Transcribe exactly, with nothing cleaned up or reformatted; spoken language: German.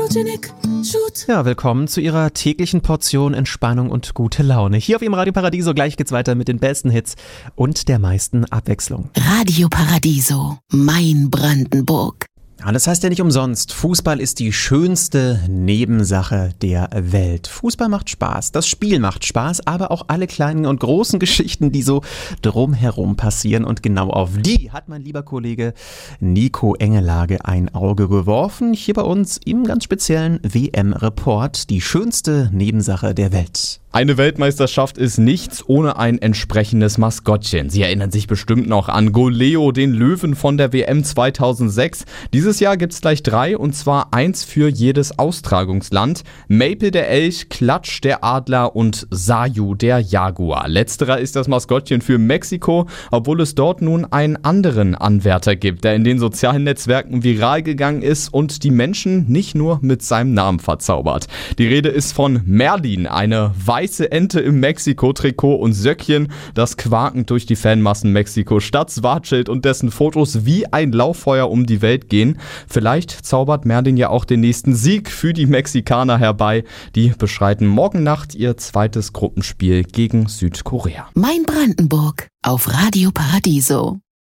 Photogenic Shoot. Ja, willkommen zu Ihrer täglichen Portion Entspannung und gute Laune. Hier auf Ihrem Radio Paradiso. Gleich geht's weiter mit den besten Hits und der meisten Abwechslung. Radio Paradiso, mein Brandenburg. Ja, das heißt ja nicht umsonst, Fußball ist die schönste Nebensache der Welt. Fußball macht Spaß, das Spiel macht Spaß, aber auch alle kleinen und großen Geschichten, die so drumherum passieren. Und genau auf die hat mein lieber Kollege Nico Engelage ein Auge geworfen. Hier bei uns im ganz speziellen W M-Report, die schönste Nebensache der Welt. Eine Weltmeisterschaft ist nichts ohne ein entsprechendes Maskottchen. Sie erinnern sich bestimmt noch an Goleo, den Löwen von der W M zweitausendsechs. Dieses Jahr gibt's gleich drei, und zwar eins für jedes Austragungsland. Maple der Elch, Klatsch der Adler und Sayu der Jaguar. Letzterer ist das Maskottchen für Mexiko, obwohl es dort nun einen anderen Anwärter gibt, der in den sozialen Netzwerken viral gegangen ist und die Menschen nicht nur mit seinem Namen verzaubert. Die Rede ist von Merlin, eine weiße Ente im Mexiko-Trikot und Söckchen, das quakend durch die Fanmassen Mexiko-Stadts watschelt und dessen Fotos wie ein Lauffeuer um die Welt gehen. Vielleicht zaubert Merlin ja auch den nächsten Sieg für die Mexikaner herbei. Die beschreiten morgen Nacht ihr zweites Gruppenspiel gegen Südkorea. Mein Brandenburg auf Radio Paradiso.